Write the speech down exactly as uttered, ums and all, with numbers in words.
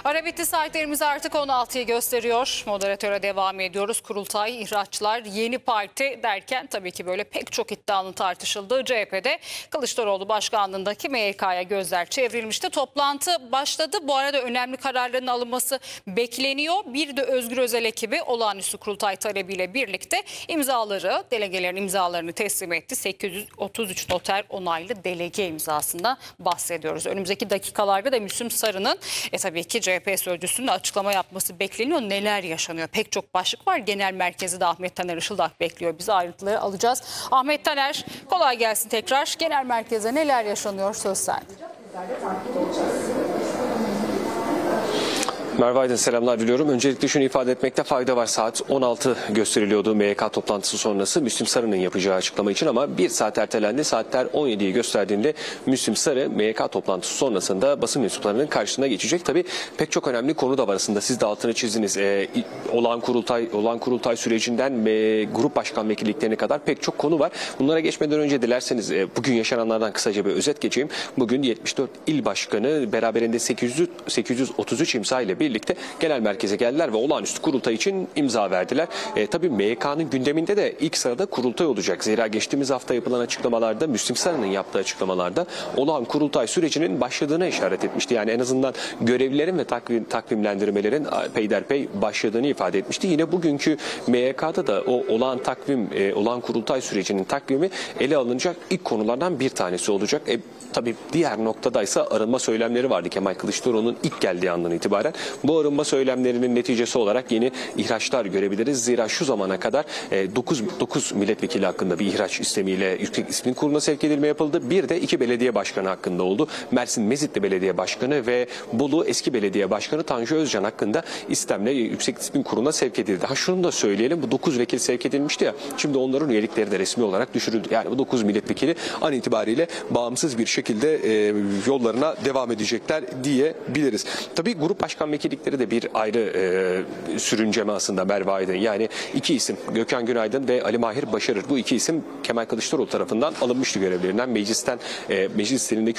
Ara bitti, saatlerimiz artık on altıyı gösteriyor. Moderatöre devam ediyoruz. Kurultay, ihraçlar, yeni parti derken tabii ki böyle pek çok iddianın tartışıldığı C H P'de Kılıçdaroğlu başkanlığındaki M Y K'ya gözler çevrilmişti. Toplantı başladı. Bu arada önemli kararların alınması bekleniyor. Bir de Özgür Özel ekibi olağanüstü kurultay talebiyle birlikte imzaları, delegelerin imzalarını teslim etti. sekiz yüz otuz üç noter onaylı delege imzasında bahsediyoruz. Önümüzdeki dakikalarda da Müslüm Sarı'nın e tabii ki C H P sözcüsünün açıklama yapması bekleniyor. Neler yaşanıyor? Pek çok başlık var. Genel merkezi de Ahmet Taner Işıldak bekliyor. Biz ayrıntıları alacağız. Ahmet Taner, kolay gelsin tekrar. Genel merkeze neler yaşanıyor? Söz sende. Merve Aydın, selamlar diliyorum. Öncelikle şunu ifade etmekte fayda var. Saat on altı gösteriliyordu M Y K toplantısı sonrası Müslüm Sarı'nın yapacağı açıklama için, ama bir saat ertelendi. Saatler on yediyi gösterdiğinde Müslüm Sarı M Y K toplantısı sonrasında basın mensuplarının karşısına geçecek. Tabii pek çok önemli konu da var arasında. Siz de altını çizdiniz. Ee, olağan kurultay, olağan kurultay sürecinden e, grup başkan vekilliklerine kadar pek çok konu var. Bunlara geçmeden önce dilerseniz e, bugün yaşananlardan kısaca bir özet geçeyim. Bugün yetmiş dört il başkanı beraberinde sekiz yüz, sekiz yüz otuz üç imza ile birlikte genel merkeze geldiler ve olağanüstü kurultay için imza verdiler. E, tabii M Y K'nın gündeminde de ilk sırada kurultay olacak. Zira geçtiğimiz hafta yapılan açıklamalarda, Müslüm Sarı'nın yaptığı açıklamalarda olağan kurultay sürecinin başladığına işaret etmişti. Yani en azından görevlilerin ve takvim, takvimlendirmelerin peyderpey başladığını ifade etmişti. Yine bugünkü M Y K'da da o olağan takvim, e, olağan kurultay sürecinin takvimi ele alınacak ilk konulardan bir tanesi olacak. E, tabii diğer noktadaysa arınma söylemleri vardı Kemal Kılıçdaroğlu'nun ilk geldiği andan itibaren. Bu arınma söylemlerinin neticesi olarak yeni ihraçlar görebiliriz. Zira şu zamana kadar dokuz milletvekili hakkında bir ihraç istemiyle Yüksek Disiplin Kurulu'na sevk edilme yapıldı. Bir de iki belediye başkanı hakkında oldu. Mersin Mezitli Belediye Başkanı ve Bolu Eski Belediye Başkanı Tanju Özcan hakkında istemle Yüksek Disiplin Kurulu'na sevk edildi. Ha şunu da söyleyelim, bu dokuz vekil sevk edilmişti ya, şimdi onların üyelikleri de resmi olarak düşürüldü. Yani bu dokuz milletvekili an itibariyle bağımsız bir şekilde e, yollarına devam edecekler diyebiliriz. Tabii grup başkan vekillikleri de bir ayrı e, sürünceme aslında Merve Aydın. Yani iki isim, Gökhan Günaydın ve Ali Mahir Başarır. Bu iki isim Kemal Kılıçdaroğlu tarafından alınmıştı görevlerinden. Meclisten, e, meclis silindeki